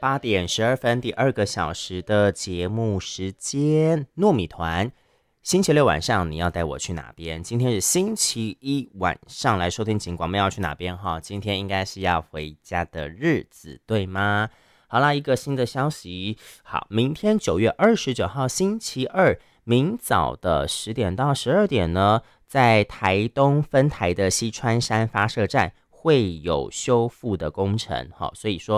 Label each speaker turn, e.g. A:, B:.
A: 8点12分，第2个小时的节目时间，糯米团。星期六晚上你要带我去哪边？今天是星期一晚上来收听警广，们要去哪边哈？今天应该是要回家的日子，对吗？好啦，一个新的消息，好，明天9月29号星期二，明早的10点到12点呢，在台东分台的西川山发射站会有修复的工程，好，所以说